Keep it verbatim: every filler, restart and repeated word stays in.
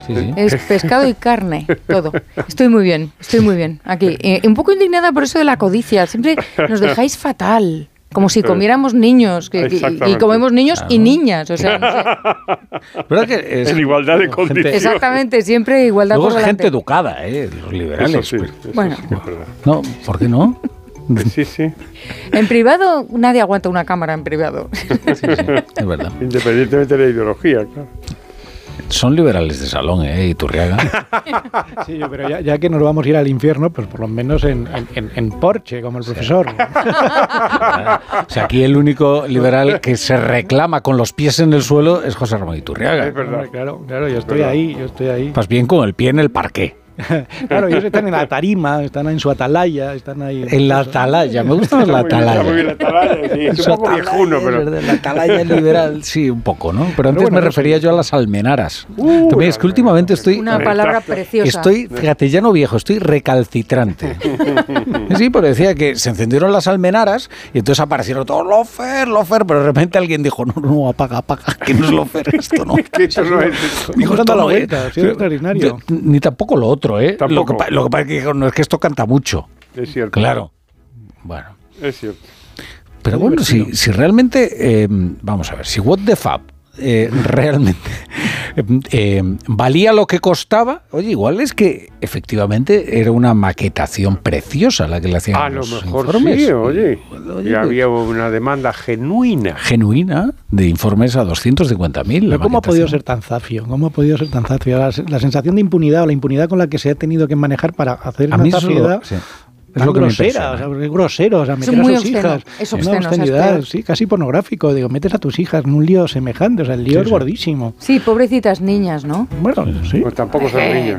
Sí, sí. Es pescado y carne, todo. Estoy muy bien, estoy muy bien. Aquí, eh, un poco indignada por eso de la codicia. Siempre nos dejáis fatal. Como si comiéramos niños, que, y, y comemos niños claro. y niñas, o sea, no sé. ¿Verdad que es, en igualdad de condiciones? Exactamente, siempre igualdad Luego por es delante. gente educada, ¿eh? Los liberales. Eso sí, pues. eso bueno. sí, es verdad. No, ¿por qué no? Sí, sí. En privado, nadie aguanta una cámara en privado. Sí, sí, es verdad. Independientemente de la ideología, claro. Son liberales de salón, ¿eh? Iturriaga. Sí, yo, pero ya, ya que nos vamos a ir al infierno, pues por lo menos en, en, en Porsche, como el profesor. O sea, aquí el único liberal que se reclama con los pies en el suelo es José Ramón Iturriaga. Es verdad. Claro, claro, yo estoy ahí, yo estoy ahí. Más bien con el pie en el parqué. Claro, ellos están en la tarima, están en su atalaya, están ahí. En la atalaya, me gusta más la atalaya. Muy bien, la atalaya, sí. Es un poco viejuno, pero... La atalaya liberal, sí, un poco, ¿no? Pero antes bueno, me no refería sé. yo a las almenaras. Uh, También es que últimamente estoy... Una palabra preciosa. Estoy, fíjate, ya no viejo, estoy recalcitrante. Sí, pero decía que se encendieron las almenaras y entonces aparecieron todos lofer, lofer, pero de repente alguien dijo, no, no, apaga, apaga, que no es lofer esto, ¿no? Que esto no es esto. Dijo, dando esto la no es. vuelta, ha sido extraordinario. Ni tampoco lo otro, ¿eh? Tampoco. Lo que, lo que pasa es que no es que esto canta mucho. Es cierto. Claro. Bueno. Es cierto. Pero bueno, si, si realmente, eh, vamos a ver, si What the Fab eh, realmente eh, eh, valía lo que costaba, oye, igual es que efectivamente era una maquetación preciosa la que le hacían A lo los mejor informes. sí, oye. Oye, Y pues, había una demanda genuina. genuina de informes a doscientos cincuenta mil. Pero ¿cómo ha podido ser tan zafio? ¿Cómo ha podido ser tan zafio? La, la sensación de impunidad o la impunidad con la que se ha tenido que manejar para hacer A una mí eso zafiedad... lo- sí. Es Tan lo que me grosera, impresiona. o sea, porque es grosero, o sea, meter a muy sus obsceno, hijas, es una obsceno, o sea, es obscenidad, peor. sí, casi pornográfico, digo, metes a tus hijas en un lío semejante, o sea, el lío Sí, es sí. gordísimo. Sí, pobrecitas niñas, ¿no? Bueno, sí. Pues tampoco son Eh, niños.